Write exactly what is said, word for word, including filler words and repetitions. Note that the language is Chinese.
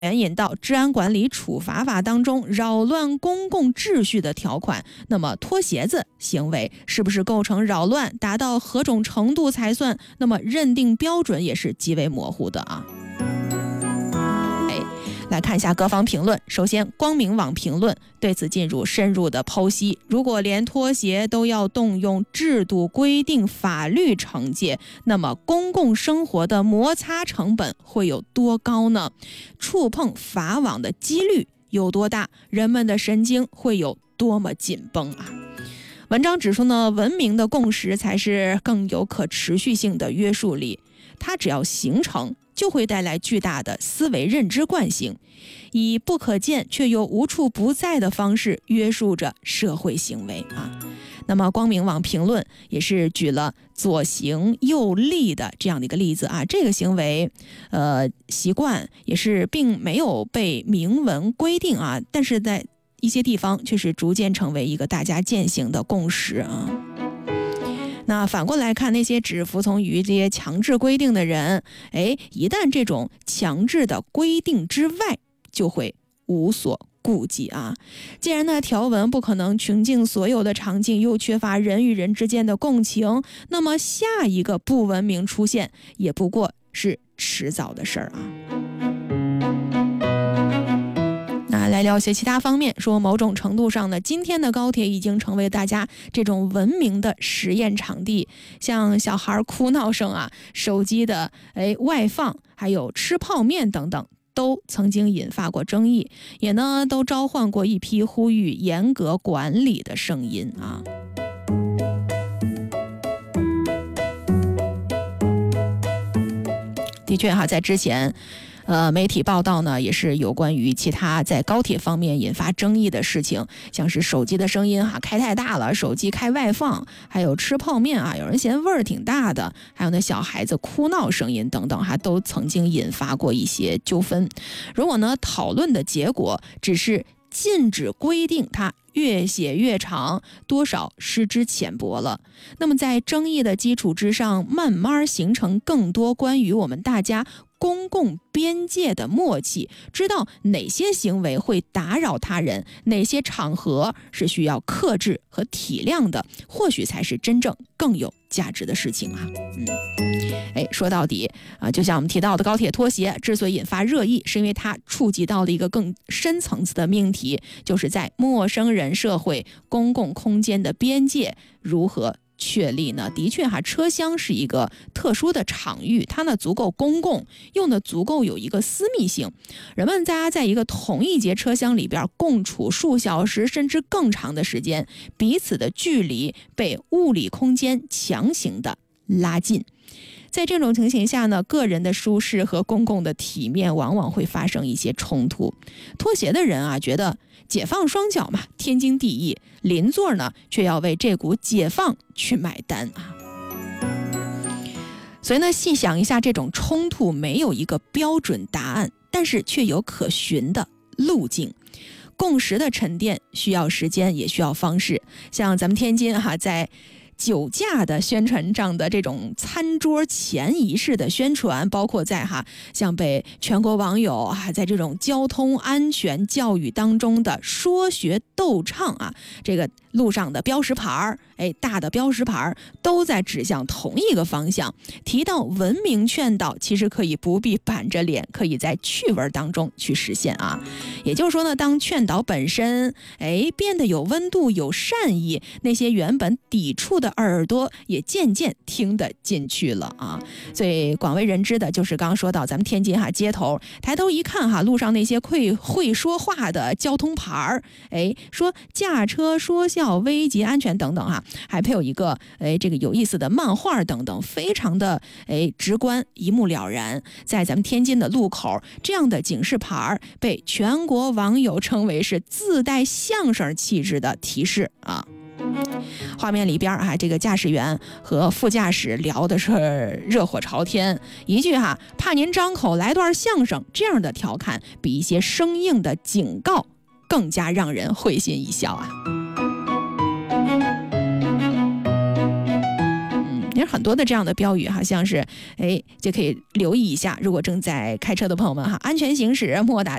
援引到治安管理处罚法当中扰乱公共秩序的条款，那么脱鞋子行为是不是构成扰乱，达到何种程度才算？那么认定标准也是极为模糊的啊。来看一下各方评论。首先，光明网评论对此进入深入的剖析。如果连拖鞋都要动用制度规定、法律惩戒，那么公共生活的摩擦成本会有多高呢？触碰法网的几率有多大？人们的神经会有多么紧绷啊？文章指出呢，文明的共识才是更有可持续性的约束力，它只要形成，就会带来巨大的思维认知惯性，以不可见却又无处不在的方式约束着社会行为啊。那么光明网评论也是举了左行右立的这样的一个例子啊，这个行为呃习惯也是并没有被明文规定啊，但是在一些地方却是逐渐成为一个大家践行的共识啊。那反过来看，那些只服从于这些强制规定的人，哎，一旦这种强制的规定之外，就会无所顾忌啊。既然呢条文不可能穷尽所有的场景，又缺乏人与人之间的共情，那么下一个不文明出现，也不过是迟早的事儿啊。那来聊些其他方面，说某种程度上呢，今天的高铁已经成为大家这种文明的实验场地，像小孩哭闹声啊、手机的哎外放，还有吃泡面等等，都曾经引发过争议，也呢都召唤过一批呼吁严格管理的声音啊。的确哈，在之前呃，媒体报道呢，也是有关于其他在高铁方面引发争议的事情，像是手机的声音哈开太大了，手机开外放，还有吃泡面啊，有人嫌味儿挺大的，还有那小孩子哭闹声音等等哈，都曾经引发过一些纠纷。如果呢，讨论的结果只是禁止规定它越写越长，多少失之浅薄了。那么在争议的基础之上，慢慢形成更多关于我们大家公共边界的默契，知道哪些行为会打扰他人，哪些场合是需要克制和体谅的，或许才是真正更有价值的事情啊。嗯，哎，说到底啊，就像我们提到的高铁拖鞋之所以引发热议，是因为它触及到了一个更深层次的命题，就是在陌生人社会公共空间的边界如何确立呢？的确哈，车厢是一个特殊的场域，它呢足够公共，又呢足够有一个私密性。人们大家在一个同一节车厢里边共处数小时甚至更长的时间，彼此的距离被物理空间强行的拉近。在这种情形下呢，个人的舒适和公共的体面往往会发生一些冲突。拖鞋的人啊，觉得解放双脚嘛，天经地义，邻座呢却要为这股解放去买单啊。所以呢，细想一下，这种冲突没有一个标准答案，但是却有可循的路径。共识的沉淀需要时间，也需要方式。像咱们天津哈、啊，在酒驾的宣传上的这种餐桌前仪式的宣传，包括在哈像被全国网友啊在这种交通安全教育当中的说学逗唱啊，这个路上的标识牌，哎，大的标识牌都在指向同一个方向。提到文明劝导，其实可以不必板着脸，可以在趣味当中去实现啊。也就是说呢，当劝导本身哎变得有温度、有善意，那些原本抵触的耳朵也渐渐听得进去了啊。最广为人知的就是刚刚说到咱们天津哈街头，抬头一看哈，路上那些会会说话的交通牌，哎，说驾车说笑、危及安全等等哈，还配有一个哎这个有意思的漫画等等，非常的哎直观，一目了然。在咱们天津的路口，这样的警示牌被全国网友称为是自带相声气质的提示啊。画面里边啊，这个驾驶员和副驾驶聊的是热火朝天，一句哈怕您张口来段相声，这样的调侃比一些生硬的警告更加让人会心一笑啊。 其实很多的这样的标语哈，像是哎就可以留意一下，如果正在开车的朋友们哈，安全行驶，莫打